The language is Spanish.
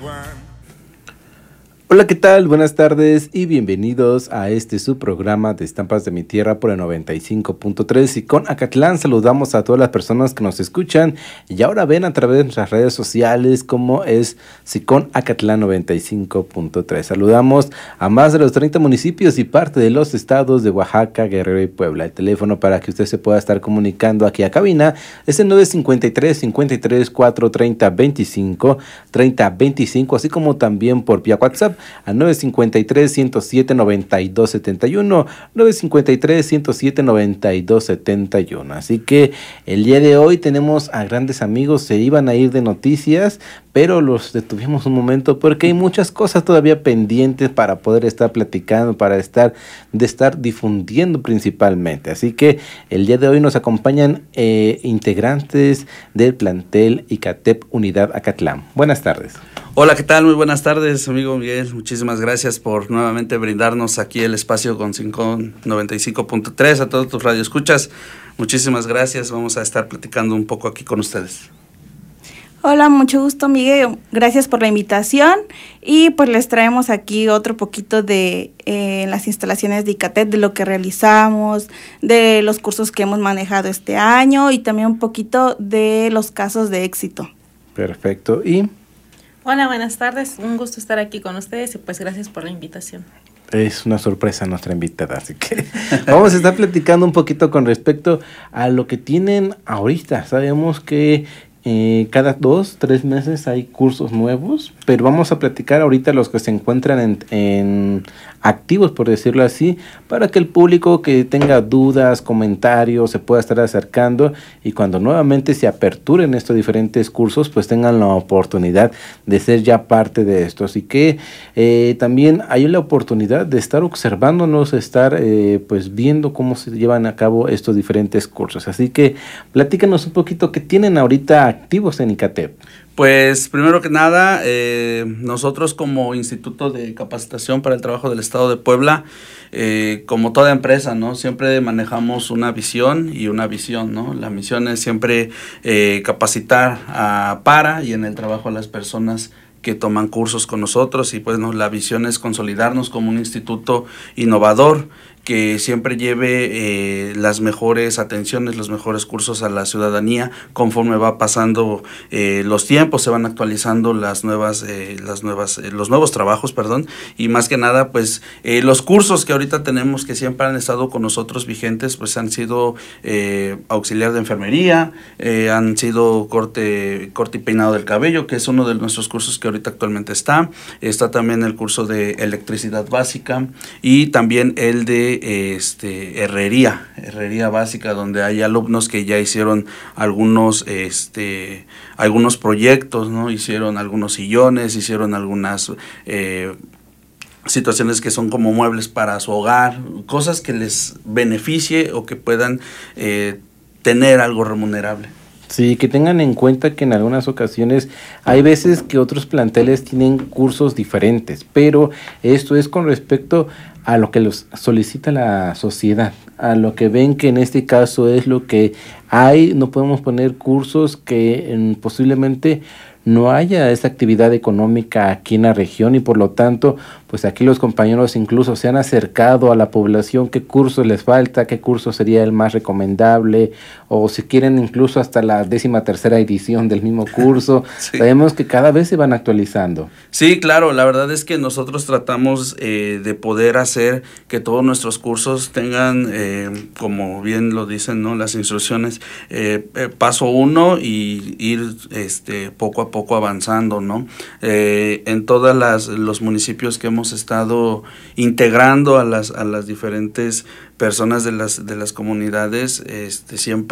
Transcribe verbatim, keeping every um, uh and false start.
Hola, ¿qué tal? Buenas tardes y bienvenidos a este su programa de Estampas de mi Tierra por el noventa y cinco punto tres. Y con Acatlán saludamos a todas las personas que nos escuchan y ahora ven a través de nuestras redes sociales como es Sicón Acatlán noventa y cinco punto tres. Saludamos a más de los treinta municipios y parte de los estados de Oaxaca, Guerrero y Puebla. El teléfono para que usted se pueda estar comunicando aquí a cabina es el nueve cinco tres, cinco tres cuatro, tres cero dos cinco, tres cero dos cinco, así como también por vía WhatsApp a nueve cinco tres, ciento siete, noventa y dos setenta y uno, nueve cinco tres, ciento siete, noventa y dos setenta y uno. Así que el día de hoy tenemos a grandes amigos, se iban a ir de noticias, pero los detuvimos un momento porque hay muchas cosas todavía pendientes para poder estar platicando, para estar, de estar difundiendo principalmente. Así que el día de hoy nos acompañan eh, integrantes del plantel ICATEP Unidad Acatlán. Buenas tardes. Hola, ¿qué tal? Muy buenas tardes, amigo Miguel. Muchísimas gracias por nuevamente brindarnos aquí el espacio con Sicón noventa y cinco punto tres. A todos tus radioescuchas, muchísimas gracias. Vamos a estar platicando un poco aquí con ustedes. Hola, mucho gusto, Miguel. Gracias por la invitación y pues les traemos aquí otro poquito de eh, las instalaciones de ICATEP, de lo que realizamos, de los cursos que hemos manejado este año y también un poquito de los casos de éxito. Perfecto. Y hola, buenas tardes. Un gusto estar aquí con ustedes y pues gracias por la invitación. Es una sorpresa nuestra invitada, así que vamos a estar platicando un poquito con respecto a lo que tienen ahorita. Sabemos que Eh, cada dos, tres meses hay cursos nuevos, pero vamos a platicar ahorita los que se encuentran en, en activos, por decirlo así, para que el público que tenga dudas, comentarios, se pueda estar acercando y cuando nuevamente se aperturen estos diferentes cursos, pues tengan la oportunidad de ser ya parte de esto. Así que eh, también hay la oportunidad de estar observándonos, estar eh, pues viendo cómo se llevan a cabo estos diferentes cursos. Así que platícanos un poquito qué tienen ahorita activos en ICATEP. Pues primero que nada, eh, nosotros como Instituto de Capacitación para el Trabajo del Estado de Puebla, eh, como toda empresa, ¿no? Siempre manejamos una visión y una visión, ¿no? La misión es siempre eh, capacitar a, para y en el trabajo a las personas que toman cursos con nosotros y pues no, la visión es consolidarnos como un instituto innovador que siempre lleve eh, las mejores atenciones, los mejores cursos a la ciudadanía. Conforme va pasando eh, los tiempos, se van actualizando las nuevas, eh, las nuevas, eh, los nuevos trabajos, perdón, y más que nada, pues eh, los cursos que ahorita tenemos que siempre han estado con nosotros vigentes, pues han sido eh, auxiliar de enfermería, eh, han sido corte, corte y peinado del cabello, que es uno de nuestros cursos que ahorita actualmente está. Está también el curso de electricidad básica y también el de este herrería, herrería básica, donde hay alumnos que ya hicieron algunos este algunos proyectos, ¿no? Hicieron algunos sillones, hicieron algunas eh, situaciones que son como muebles para su hogar, cosas que les beneficie o que puedan eh, tener algo remunerable. Sí, que tengan en cuenta que en algunas ocasiones hay veces que otros planteles tienen cursos diferentes, pero esto es con respecto a lo que los solicita la sociedad, a lo que ven que en este caso es lo que hay. No podemos poner cursos que en, posiblemente no haya esa actividad económica aquí en la región y por lo tanto, pues aquí los compañeros incluso se han acercado a la población qué cursos les falta, qué curso sería el más recomendable o si quieren incluso hasta la décima tercera edición del mismo curso. Sí. Sabemos que cada vez se van actualizando. Sí, claro, la verdad es que nosotros tratamos eh, de poder hacer que todos nuestros cursos tengan, eh, como bien lo dicen, ¿no? Las instrucciones, eh, eh, paso uno y ir este, poco a poco avanzando, ¿no? Eh, en todas las los municipios que hemos estado integrando a las a las diferentes personas de las de las comunidades, este siempre